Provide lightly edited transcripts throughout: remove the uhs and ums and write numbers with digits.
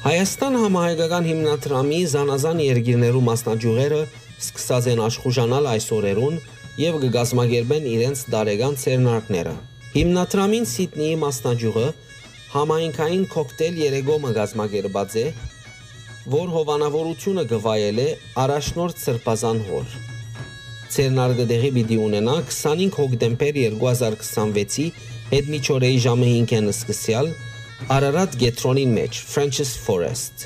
Հայաստան համահայկական հիմնադրամի զանազան երկիրներու մասնաճյուղերը սկսած են աշխուժանալ այս օրերուն եւ կգազմագերբեն իրենց դարեգան ցերնարկները։ Հիմնադրամին Սիդնեի մասնաճյուղը համայնքային կոկտեյլ երեգոմը գազմագերբած է, որ հովանավորությունը գվայել է առաջնորդ Սրբազան հոր։ Ցերնարկը դեղի պիտի ունենա 25 հոկտեմբեր 2026-ի հետմիջօրեի ժամը 5-ին սկսյալ Արարատ գետրոնին մեջ French's Forest։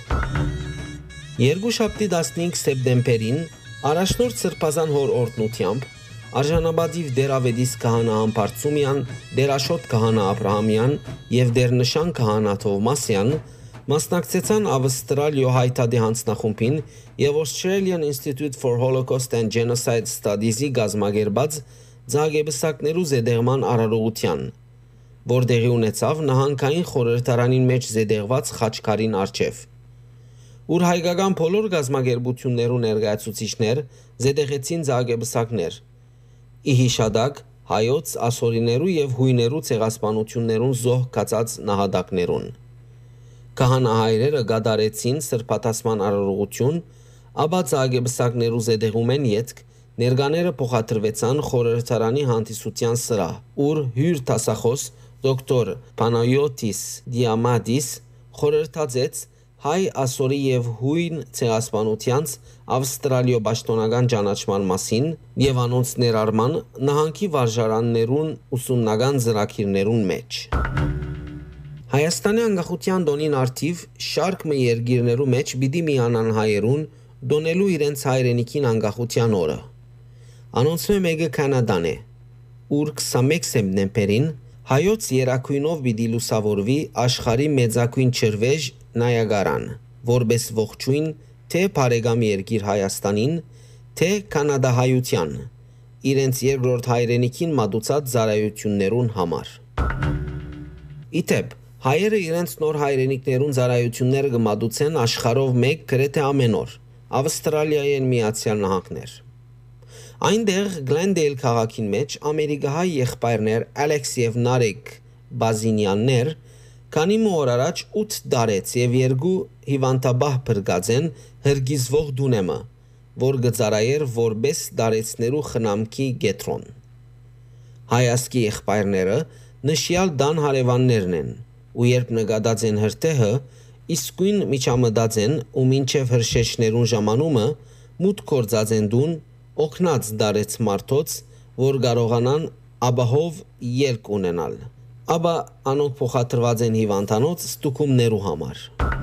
Երկուշաբթի 15 սեպտեմբերին առաջնորդ Սրբազան հոր օրդնությամբ արժանապատիվ դերավետիս քահանա Համբարձումյան, դերաշոտ քահանա Աբրահամյան եւ դերնշան քահանա Թովմասյան մասնակցեցան Ավստրալիա հայտարարի հանձնախումբին եւ Australian Institute for Holocaust and Genocide Studies-ի գազմագերբած ցաղեբսակներու զեդեղման արարողության, որ դեղի ունեցավ նահանգային խորհրդարանին մեջ զեդեղված խաչքարին արչև։ Ուր հայկական բոլոր գազմագերբություններու ներկայացուցիչներ զեդեղեցին ցաղեբսակներ։ Ի հիշադակ հայոց ասորիներու եւ հույներու ցեղասպանություններուն զոհ կացած նահատակներուն։ Քահանահայրերը գադարեցին սրբատասման արարողություն, ապա ցաղեբսակներու զեդեղում են յետք ներկաները փոխադրվեցան խորհրդարանի հանդիսության սրահ, ուր հյուր տասախոս դոկտոր Պանայոտիս Դիամադիս խորհրդածեց հայ ասորի եւ հույն ցեղասպանությանց Ավստրալիա պաշտոնական ճանաչման մասին եւ անոնց ներառման նահանգի վարժարաններուն ուսումնական ծրագիրներուն մեջ։ Հայաստանի անկախության տոնին արդիվ շարք մը երկիրներու մեջ պիտի միանան հայերուն դոնելու իրենց հայրենիքին անկախության օրը։ Անոնց մեկը Կանադան է, ուր 21 սեպտեմբերին հայոց երակույնով պիտի լուսավորվի աշխարհի մեծակույն ջրվեժ Նայագարան, որպես ողջույն թե բարեկամ երկիր Հայաստանին, թե կանադահայության, իրենց երկրորդ հայրենիքին մատուցած ծառայություններուն համար։ Իդեպ, հայերը իրենց նոր հայրենիքներուն ծառայությունները կմատուցեն աշխարհով մեկ գրեթե ամեն օր, Ավստրալիայի են Միացյալ Նահանգներ։ Այնտեղ Գլենդեյլ քաղաքին մեջ ամերիկահայ եղբայրներ Ալեքս եւ Նարեկ Բազինյաններ քանի օր առաջ 8 դարեց եւ երկու հիվանդաբահ բրգածեն հրգիզվող դունեմը, որ գծարայեր որբես դարեցներու խնամքի գետրոն։ Հայասկի եղբայրները նշյալ դան հարևաններն են, ու երբ նկատած են հրթեհը, իսկույն միջամտած են ու մինչև հրշեջներուն ժամանումը մուտք գործած են դուն օգնած դարեց մարդոց, որ կարողանան աբահով ելք ունենալ, ապա անոնք փոխադրված են հիվանդանոց ստուգումներու համար։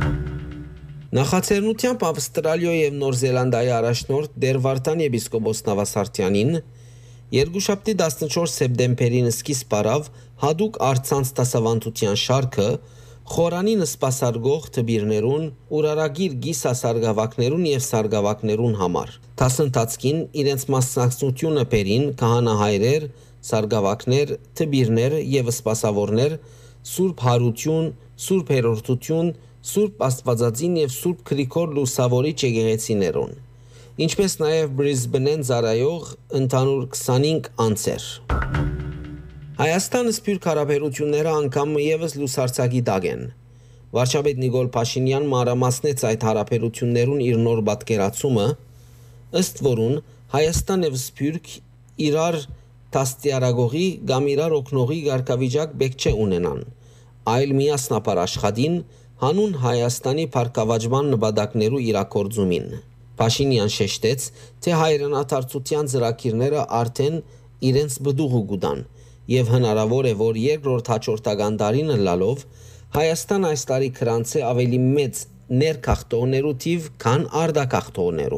Նախաձեռնությամբ Ավստրալիա եւ Նոր Զելանդիայի առաջնորդ Դերվարտան եպիսկոպոս Նավասարտյանին երկուշաբթի 14 սեպտեմբերին սկիզբ առավ հadouk արցանց դասավանդության շարքը խորանին սպասարկող թբիրներուն, ուրարագիր գիսասարգավակներուն եւ սարգավակներուն համար։ Դասընթացքին իրենց մասնակցությունը բերին քահանահայրեր, սարգավակներ, թբիրներ եւ սպասավորներ, Սուրբ Հարություն, Սուրբ Հերորդություն, Սուրբ Աստվածածին եւ Սուրբ Գրիգոր Լուսավորիչ եկեղեցիներուն, ինչպես նաեւ Բրիզբենեն ծառայող ընդհանուր 25 անձեր։ Հայաստանը սփյուռք հարաբերությունները անգամ եւս լուսարձակի տակ են։ Վարչապետ Նիկոլ Փաշինյան մանրամասնեց այդ հարաբերություններուն իր նոր պատկերացումը, ըստ որուն Հայաստան եւ Սփյուռք իրար դաստիարակողի կամ իրար օգնողի ղարքավիճակ բեք չէ ունենան, այլ միասնապար աշխատին հանուն Հայաստանի փառքավաճման նպատակներու իրագործումին։ Փաշինյան շեշտեց, թե հայրենադարձության ծրագիրները արդեն իրենց բդուղը գուտան եւ հնարավոր է, որ երկրորդ հաջորդական տարին լալով Հայաստան այս տարի քրանցե ավելի մեծ ներքախտողներու թիվ, քան արտաքախտողներու։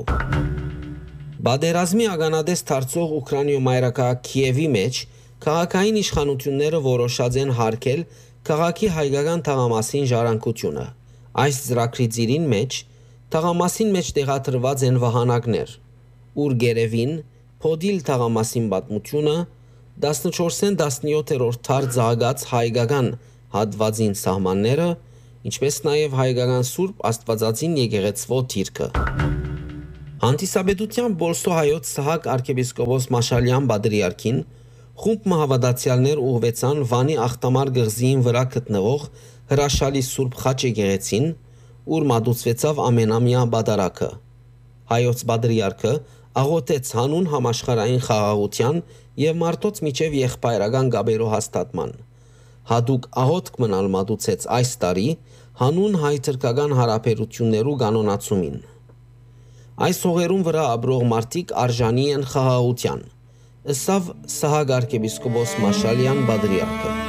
Բادرազմի ականադես դարձող Ուկրաինայի մայրաքաղաք Քիևի մեջ քաղաքային իշխանությունները որոշած են հարգել քաղաքի հայկական թաղամասին ժառանգությունը։ Այս ծրագրի ծիրին մեջ թաղամասին մեջ տեղադրված են վահանակներ, ուր գերևին Փոդիլ թաղամասին պատմությունը 14-ին 17-րդ դար զարգաց հայկական հատվածին սահմանները, ինչպես նաև հայկական Սուրբ Աստվածածին եկեղեցվո թիրքը։ Հանդիսաբեդության Բոլսո հայոց Սահակ arczepiskopos Մաշալյան Բադրիարքին խումբ մահավատացյալներ ուղղվեցան Վանի Ախտամար գղզիին վրա գտնվող հրաշալի Սուրբ Խաչ եկեղեցին, ուր մատուցվեցավ ամենամյա բադարակը։ Հայոց բադրիարքը աղոթեց հանուն համաշխարհային խաղաղության եւ մարդոց միջև եղբայրական գաբերու հաստատման։ Հadouk աղոթք մնալ մատուցեց այս տարի հանուն հայ-թրքական հարաբերություններու կանոնացումին։ Այս հողերուն վրա ապրող մարդիկ արժանի են խաղաղության, ըսավ Սահակ arczepiskopos Մաշալյան բադրիարքը։